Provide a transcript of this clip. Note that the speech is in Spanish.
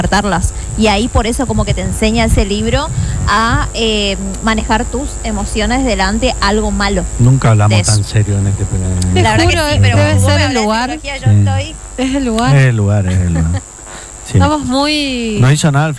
descartarlas. Y ahí por eso como que te enseña ese libro a manejar tus emociones delante algo malo. Nunca hablamos tan serio en este programa. La verdad que sí, pero debe como vos ser me el hablas de lugar. psicología, yo estoy... Es el lugar. Es el lugar. Sí. Estamos muy... No hizo nada al final.